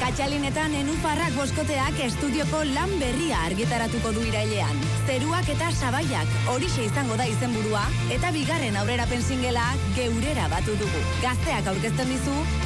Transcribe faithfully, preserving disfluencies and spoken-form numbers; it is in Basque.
Katxalinetan Nenufarrak boskoteak estudioko lan berria argitaratuko du irailean. Zeruak eta sabaiak horixe izango da izenburua eta bigarren aurrerapen singela geurera batu dugu. Gazteak aurkezten dizu